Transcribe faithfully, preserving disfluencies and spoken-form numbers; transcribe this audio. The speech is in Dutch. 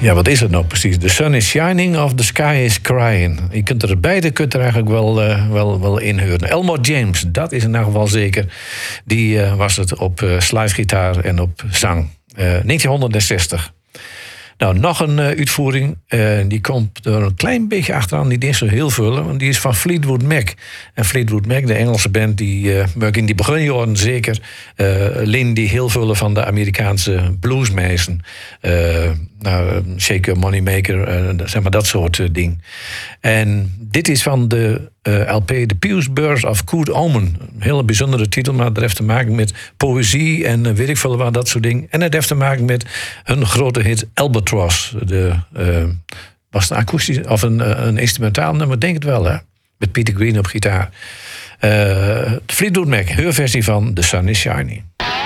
Ja, wat is het nou precies? The sun is shining of the sky is crying. Je kunt er beide kunt er eigenlijk wel, uh, wel, wel inhuren. Elmore James, dat is in ieder geval zeker. Die uh, was het op uh, slidegitaar en op zang. Uh, negentien zestig. Nou, nog een uh, uitvoering. Uh, die komt er een klein beetje achteraan. Niet eens zo heel veel. Want die is van Fleetwood Mac. En Fleetwood Mac, de Engelse band, die uh, in die beginjaren zeker uh, leen die heel veel van de Amerikaanse bluesmeisen. Uh, nou, Shake Your Moneymaker, uh, zeg maar dat soort uh, ding. En dit is van de uh, L P The Pious Birds of Good Omen. Een hele bijzondere titel, maar het heeft te maken met poëzie en uh, weet ik veel wat, dat soort dingen. En het heeft te maken met een grote hit, Albatross. De, uh, was het een akoestisch of een, een instrumentaal nummer, denk het wel, hè? Met Peter Green op gitaar. Uh, Fleetwood Mac, hun versie van The Sun is Shining.